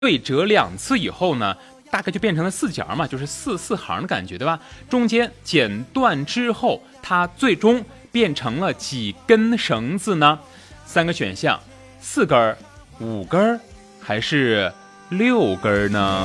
对折2次以后呢，大概就变成了4角嘛，就是四行的感觉，对吧？中间剪断之后，它最终变成了几根绳子呢？3个选项，4根、5根还是6根呢？